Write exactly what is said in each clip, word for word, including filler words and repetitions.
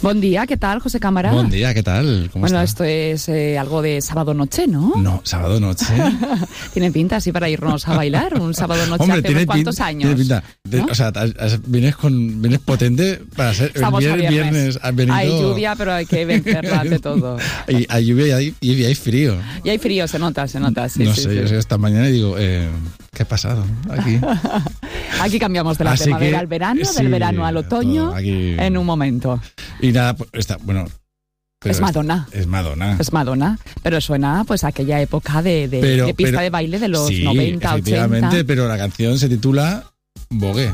Buen día, ¿qué tal, José Cámara? Buen día, ¿qué tal? ¿Cómo bueno, está? esto es eh, algo de sábado noche, ¿no? No, sábado noche. Tiene pinta así para irnos a bailar, un sábado noche. Hombre, hace tiene unos cuantos pin- años. Tiene pinta. De- ¿no? O sea, has- has- vienes, con, vienes potente para ser Estamos el a vier- viernes. viernes. Has venido... Hay lluvia, pero hay que vencerla ante todo. Hay, hay lluvia y hay, y hay frío. Y hay frío, se nota, se nota. Sí, no sí, sé, sí. yo sé, esta mañana y digo, eh, ¿qué ha pasado aquí? Aquí cambiamos de la Así primavera que, al verano, sí, del verano al otoño, todo aquí. en un momento. Y nada, pues, está, bueno... pero Es Madonna. Es Madonna. Es Madonna, pero suena pues a aquella época de, de, Pero- de pista pero- de baile de los sí, noventa, efectivamente, ochenta. pero la canción se titula Vogue.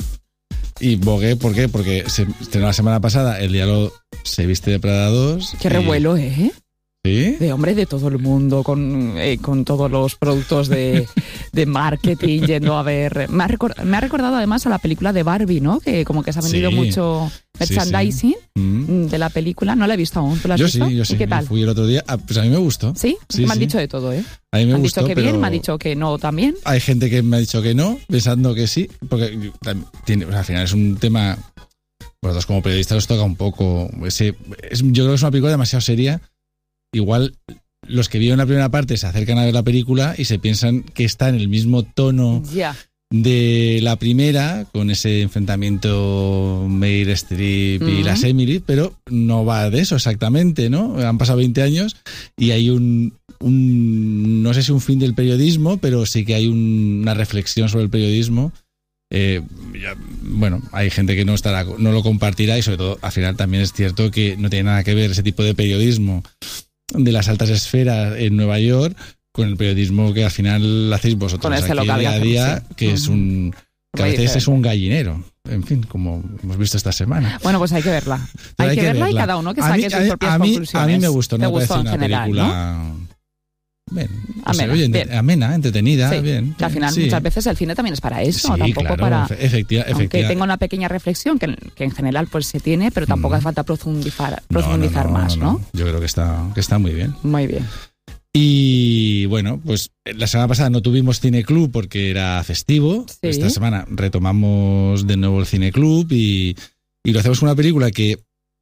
Y Vogue, ¿por qué? Porque se estrenó la semana pasada el diálogo Se viste de Prada dos. Qué y- revuelo, ¿eh? ¿Sí? De hombre de todo el mundo, con, eh, con todos los productos de, de marketing, yendo a ver. Me ha, recor- me ha recordado además a la película de Barbie, ¿no? Que como que se ha vendido Sí. mucho merchandising Mm. de la película. No la he visto aún. ¿Tú la has Yo visto? sí, yo sí. ¿Y qué tal? Yo fui el otro día. Ah, pues a mí me gustó. ¿Sí? Sí, me han sí. dicho de todo, ¿eh? A mí me, Me han gustó, dicho que pero bien, me han dicho que no también. hay gente que me ha dicho que no, pensando que sí, porque yo tam- tiene, o sea, al final es un tema. Vosotros como periodistas os toca un poco. Ese, es, yo creo que es una película demasiado seria. Igual los que vieron la primera parte se acercan a ver la película y se piensan que está en el mismo tono Ya. de la primera, con ese enfrentamiento Meryl Streep y Ujú. las Emily, pero no va de eso exactamente, ¿no? Han pasado veinte años y hay un, un no sé si un fin del periodismo, pero sí que hay un- una reflexión sobre el periodismo. Eh, ya, bueno, hay gente que no estará, no lo compartirá y sobre todo al final también es cierto que no tiene nada que ver ese tipo de periodismo de las altas esferas en Nueva York con el periodismo que al final hacéis vosotros Con este aquí local día a que hacemos, día, sí. que es Ujú. un que a Muy veces es diferente. un gallinero, en fin, como hemos visto esta semana. Bueno, pues hay que verla. Hay, que, verla, y cada uno que A mí- saque a sus mí- propias a mí, conclusiones. A mí me gustó, ¿Te no me gustó parece en una general, ¿no? película bien, no sé, Amena, oye, bien. amena, entretenida, Sí, bien. que al final sí. muchas veces el cine también es para eso, Sí, tampoco claro, para... efe- efectiva- Aunque efectiva- tenga una pequeña reflexión, que, que en general pues se tiene, pero tampoco Mm. hace falta profundizar, No, profundizar no, no, más, ¿no? Yo creo que está, que está muy bien. Muy bien. Y bueno, pues la semana pasada no tuvimos Cine Club porque era festivo. Sí. Esta semana retomamos de nuevo el Cine Club y, y lo hacemos con una película que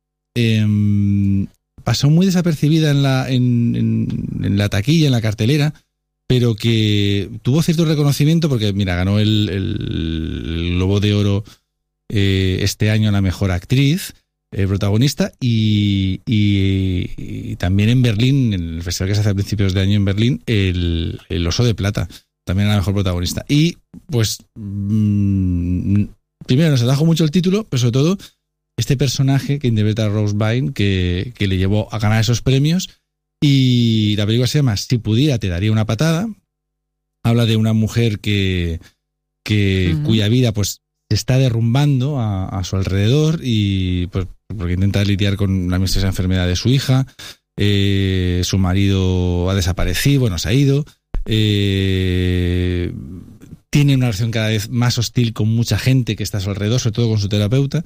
em, pasó muy desapercibida en la, en, en- en la taquilla, en la cartelera, pero que tuvo cierto reconocimiento porque, mira, ganó el, el Globo de Oro eh, este año a la mejor actriz. Eh, protagonista y, y- y también en Berlín, en el festival que se hace a principios de año en Berlín, el, el Oso de Plata, también la mejor protagonista. Y pues mmm, primero nos atrajo mucho el título, pero sobre todo este personaje que interpreta a Rose Byrne que, que le llevó a ganar esos premios. Y la película se llama Si pudiera te daría una patada. Habla de una mujer que, que Ujú. cuya vida pues se está derrumbando a, a su alrededor y pues porque intenta lidiar con la misteriosa enfermedad de su hija. Eh, su marido ha desaparecido, bueno, se ha ido. Eh, tiene una relación cada vez más hostil con mucha gente que está a su alrededor, sobre todo con su terapeuta.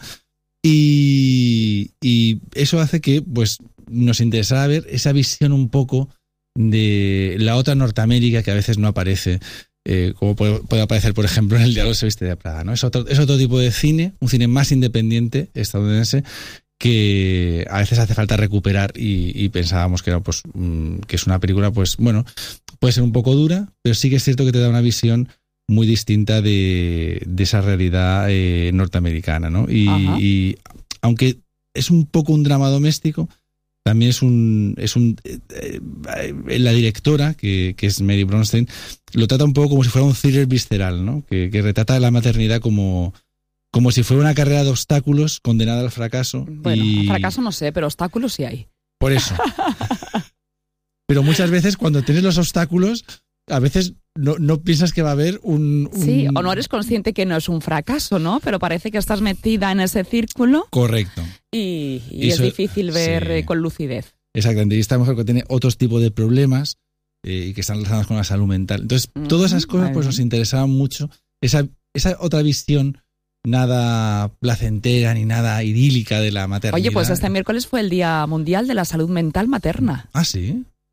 Y, y eso hace que pues nos interesara ver esa visión un poco de la otra Norteamérica que a veces no aparece. Eh, como puede, puede aparecer, por ejemplo, en el diálogo Se viste de Prada, ¿no? Es otro, es otro tipo de cine, un cine más independiente estadounidense que a veces hace falta recuperar y, y pensábamos que era, pues, mmm, que es una película, pues, bueno, puede ser un poco dura, pero sí que es cierto que te da una visión muy distinta de, de esa realidad eh, norteamericana, ¿no? Y, y aunque es un poco un drama doméstico, también es un es un eh, eh, la directora que, que es Mary Bronstein lo trata un poco como si fuera un thriller visceral, ¿no? Que, que retrata la maternidad como como si fuera una carrera de obstáculos condenada al fracaso. Bueno, y fracaso no sé, pero obstáculos sí hay. por eso. Pero muchas veces cuando tienes los obstáculos, a veces no, no piensas que va a haber un, un... Sí, o no eres consciente que no es un fracaso, ¿no? Pero parece que estás metida en ese círculo Correcto. y, y Eso- es difícil ver sí. eh, con lucidez. Exactamente. Y esta mujer que tiene otros tipos de problemas eh, y que están relacionados con la salud mental. Entonces, Mm, todas esas cosas vale. pues nos interesaban mucho. Esa, esa otra visión nada placentera ni nada idílica de la maternidad. Oye, pues este miércoles fue el Día Mundial de la Salud Mental Materna. Ah, sí. Ah,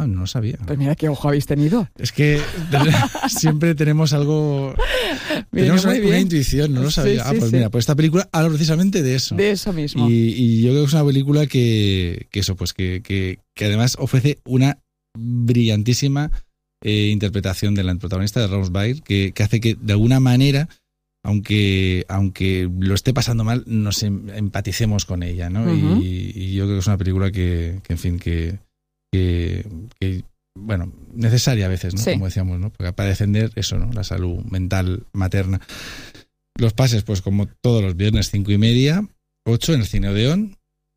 Ah, no lo sabía. Pues mira qué ojo habéis tenido. Es que siempre tenemos algo... Viene tenemos una, muy bien. una intuición, no lo sabía. Sí, ah, sí, pues sí. mira, pues esta película habla precisamente de eso. De eso mismo. Y, y yo creo que es una película que, que eso, pues que, que, que además ofrece una brillantísima eh, interpretación de la protagonista de Rose Byrne, que, que hace que de alguna manera, aunque, aunque lo esté pasando mal, nos em, empaticemos con ella, ¿no? Uh-huh. y, y yo creo que es una película que, que en fin, que, que, que bueno, necesaria a veces, ¿no? Sí. Como decíamos, ¿no? Para defender eso, ¿no? La salud mental materna. Los pases, pues como todos los viernes, cinco y media, ocho en el Cine Odeón,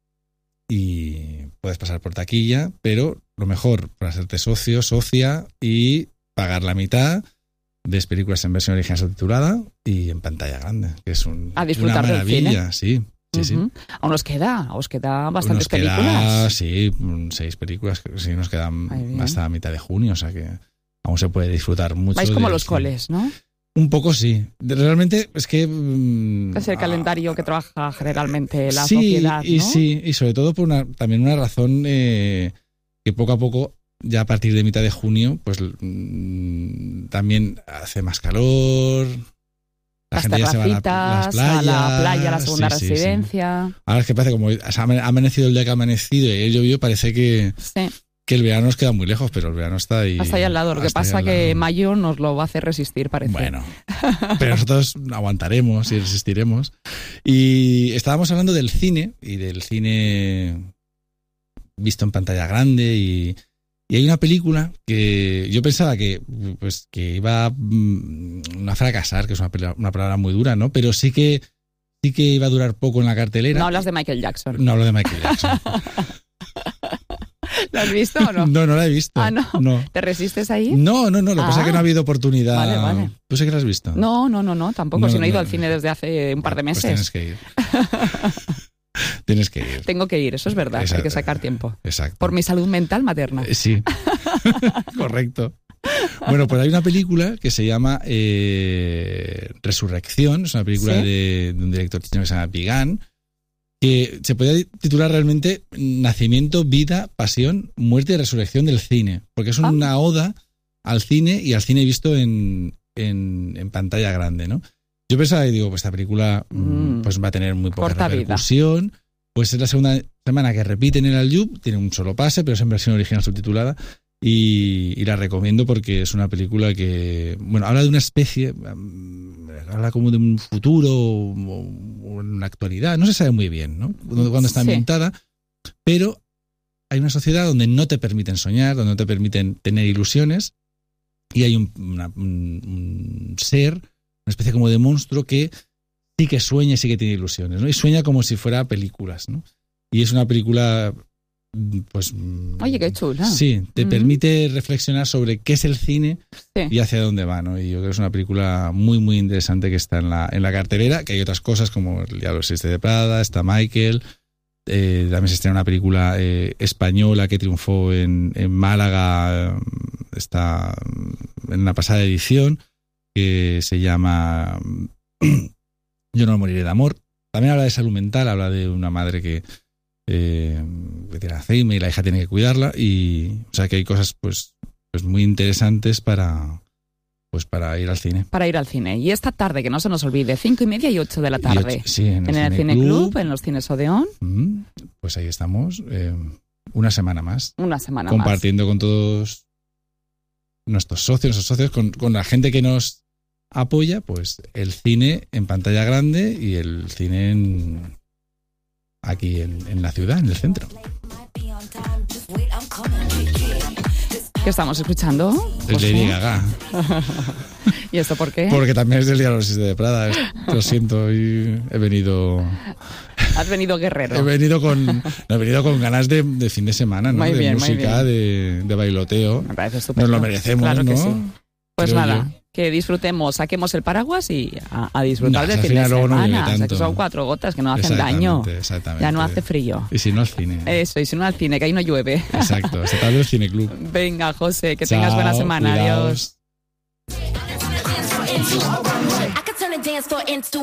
y puedes pasar por taquilla, pero lo mejor para hacerte socio, socia y pagar la mitad, ves películas en versión original subtitulada y en pantalla grande, que es un, A disfrutar una del maravilla, sí. Sí, uh-huh. sí. Aún os queda, os queda bastantes Nos queda, películas. sí, seis películas, sí, nos quedan Ay, hasta la mitad de junio, o sea que aún se puede disfrutar mucho. Vais como del los cine. coles, ¿no? Un poco sí. Realmente es que... mm, Es el calendario que trabaja generalmente la sí, sociedad, ¿no? y sí, y sobre todo por una, también una razón eh, que poco a poco, ya a partir de mitad de junio, pues mm, también hace más calor. La Las gente ya se va a, la, las terracitas, playas, a la playa, a la segunda sí, sí, residencia. Sí. Ahora es que parece como ha amanecido el día que ha amanecido y ayer llovió, parece que, Sí. que el verano nos queda muy lejos, pero el verano está ahí. Hasta ahí al lado. Lo que pasa es que mayo nos lo va a hacer resistir, parece. Bueno, pero nosotros aguantaremos y resistiremos. Y estábamos hablando del cine y del cine visto en pantalla grande y, y hay una película que yo pensaba que, pues, que iba mm, a fracasar, que es una, una palabra muy dura, ¿no? Pero sí que, sí que iba a durar poco en la cartelera. No hablas de Michael Jackson. No hablo de Michael Jackson. ¿Lo has visto o no? No, no la he visto. Ah, ¿no? No. ¿Te resistes ahí? No, no, no. Lo que Ah. pasa es que no ha habido oportunidad. Vale, vale. ¿Tú sí que la has visto? No, no, no, no, tampoco. No, si no he ido no, al cine desde hace un par de Pues meses. tienes que ir. Tienes que ir. Tengo que ir, eso es verdad. Exacto. Hay que sacar tiempo. Exacto. Por mi salud mental materna. Eh, Sí, correcto. Bueno, pues hay una película que se llama eh, Resurrección, es una película ¿Sí? de, de un director chino que se llama Pigan, que se podría titular realmente Nacimiento, Vida, Pasión, Muerte y Resurrección del Cine, porque es una ah. oda al cine y al cine visto en, en, en pantalla grande, ¿no? Yo pensaba y digo, pues esta película mm, pues va a tener muy poca Corta repercusión. vida. Pues es la segunda semana que repiten en el Aljub, tiene un solo pase, pero es en versión original subtitulada. Y, y la recomiendo porque es una película que, bueno, habla de una especie, um, habla como de un futuro o, o una actualidad, no se sabe muy bien, ¿no? Cuando, cuando está ambientada, sí. Pero hay una sociedad donde no te permiten soñar, donde no te permiten tener ilusiones y hay un, una, un, un ser, una especie como de monstruo que sí que sueña y sí que tiene ilusiones, ¿no? Y sueña como si fuera películas, ¿no? Y es una película... Pues, oye, qué chula. Sí, te mm. permite reflexionar sobre qué es el cine sí. y hacia dónde va, ¿no? Y yo creo que es una película muy, muy interesante que está en la, en la cartelera, que hay otras cosas como El Diablo existe de Prada, está Michael, eh, también se estrena una película eh, española que triunfó en, en Málaga, está en la pasada edición, que se llama Yo no moriré de amor. También habla de salud mental, habla de una madre que Eh, que tiene Alzheimer y la hija tiene que cuidarla y o sea que hay cosas pues, pues muy interesantes para pues para ir al cine para ir al cine y esta tarde que no se nos olvide cinco y media y ocho de la tarde ocho, sí, en el, en el Cine, Cine Club, Club en los cines Odeón, pues ahí estamos eh, una semana más una semana compartiendo más. con todos nuestros socios nuestros socios con, con la gente que nos apoya pues el cine en pantalla grande y el cine en aquí en, en la ciudad, en el centro. ¿Qué estamos escuchando? El de Lady Gaga. ¿Y esto por qué? Porque también es del Diablo existe de Prada. Lo siento, hoy he venido... Has venido guerrero. He venido con, no, he venido con ganas de, de fin de semana, ¿no? Muy de bien, música, muy bien. De, de bailoteo. Me parece estupendo. Nos lo merecemos, claro ¿no? Que sí. Pues Creo nada, yo. que disfrutemos, saquemos el paraguas y a, a disfrutar No, del al fin de final luego no semana. llueve O sea, tanto. que son cuatro gotas que no hacen Exactamente, daño. exactamente. Ya no hace frío. Y si no, al cine. Eso, y si no al cine, que ahí no llueve. Exacto, esta tarde el Cine Club. Venga, José, que Chao, tengas buena semana. cuidaos. Adiós.